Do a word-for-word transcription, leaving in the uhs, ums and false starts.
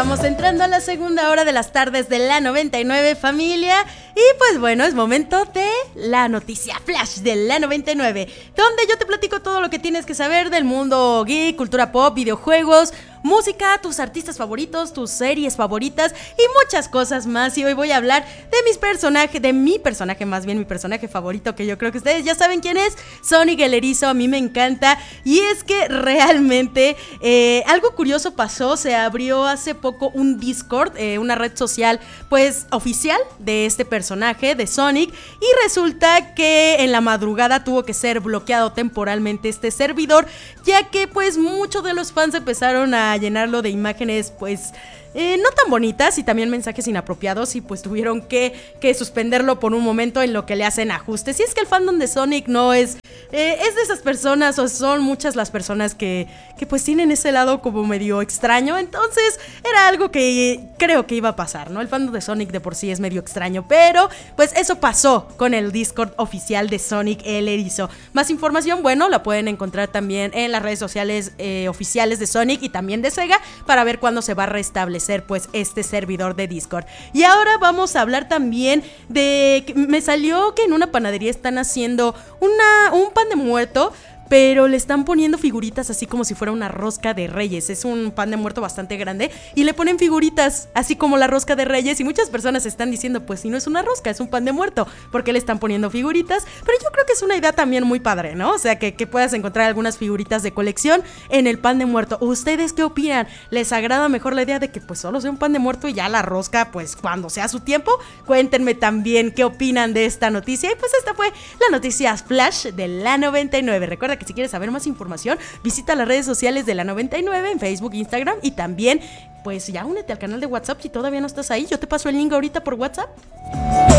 estamos entrando a la segunda hora de las tardes de la noventa y nueve, familia. Y pues bueno, es momento de la noticia flash de la noventa y nueve, donde yo te platico todo lo que tienes que saber del mundo geek, cultura pop, videojuegos, música, tus artistas favoritos, tus series favoritas y muchas cosas más. Y hoy voy a hablar de mis personajes, de mi personaje, más bien mi personaje favorito, que yo creo que ustedes ya saben quién es, Sonic el Erizo. A mí me encanta. Y es que realmente eh, algo curioso pasó. Se abrió hace poco un Discord, eh, una red social pues oficial de este personaje, de Sonic. Y resulta que en la madrugada tuvo que ser bloqueado temporalmente este servidor, ya que pues muchos de los fans empezaron a llenarlo de imágenes pues eh, no tan bonitas y también mensajes inapropiados, y pues tuvieron que, que suspenderlo por un momento en lo que le hacen ajustes. Y es que el fandom de Sonic no es eh, es de esas personas, o son muchas las personas que, que pues tienen ese lado como medio extraño. Entonces era algo que creo que iba a pasar, ¿no? El fandom de Sonic de por sí es medio extraño, pero pues eso pasó con el Discord oficial de Sonic el Erizo. Más información, bueno, la pueden encontrar también en las redes sociales eh, oficiales de Sonic y también de Sega, para ver cuándo se va a restablecer pues este servidor de Discord. Y ahora vamos a hablar también de que me salió que en una panadería están haciendo una, un pan de muerto, pero le están poniendo figuritas así como si fuera una rosca de Reyes. Es un pan de muerto bastante grande y le ponen figuritas así como la rosca de Reyes, y muchas personas están diciendo, pues si no es una rosca, es un pan de muerto, ¿por qué le están poniendo figuritas? Pero yo creo que es una idea también muy padre, ¿no? O sea, que, que puedas encontrar algunas figuritas de colección en el pan de muerto. ¿Ustedes qué opinan? ¿Les agrada mejor la idea de que pues solo sea un pan de muerto y ya la rosca pues cuando sea su tiempo? Cuéntenme también qué opinan de esta noticia. Y pues esta fue la noticia flash de la noventa y nueve. Recuerda que si quieres saber más información, visita las redes sociales de la noventa y nueve en Facebook, Instagram, y también pues ya únete al canal de WhatsApp si todavía no estás ahí. Yo te paso el link ahorita por WhatsApp.